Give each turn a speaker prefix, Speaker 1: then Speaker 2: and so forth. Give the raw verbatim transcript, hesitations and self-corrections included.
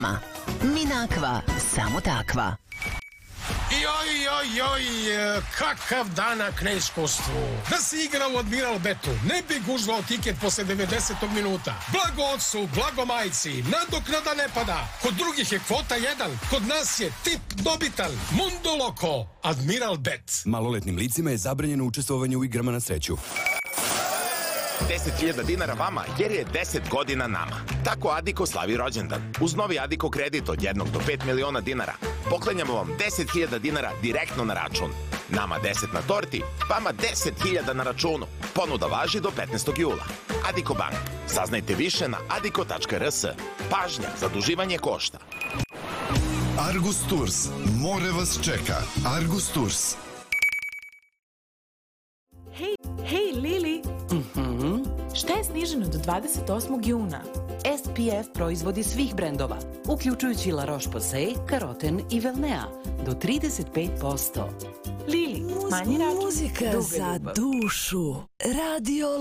Speaker 1: Minakva, samo takva.
Speaker 2: Joj, joj, joj, kakav danak na iskustvu. Da si igrao u Admiral Betu, ne bi gužvao tiket posle devedesetog minuta. Blago ocu, blago majci, nadoknada ne pada. Kod drugih je kvota jedan, kod nas je tip dobitan. Mundo Loko, Admiral Bet.
Speaker 3: Maloletnim licima je zabranjeno učestvovanje u igrama na sreću.
Speaker 4: deset hiljada dinara vama jer je deset godina nama. Tako Adiko slavi rođendan. Uz novi Adiko kredit od jednog do pet miliona dinara poklanjamo vam deset hiljada dinara direktno na račun. Nama deset na torti, vama deset hiljada na računu. Ponuda važi do petnaestog jula. Adiko Bank. Saznajte više na adiko tačka r s. Pažnja, zaduživanje košta.
Speaker 5: Argus Tours. More vas čeka. Argus Tours.
Speaker 6: Hej, hej Lili!
Speaker 7: Mhm.
Speaker 6: Šta je sniženo do dvadeset osmog juna?
Speaker 7: S P F proizvodi svih brendova, uključujući La Roche-Posay, Caroten i Velnea, do trideset pet posto.
Speaker 6: Lili, smanji račun.
Speaker 8: Muzika za dušu. Radio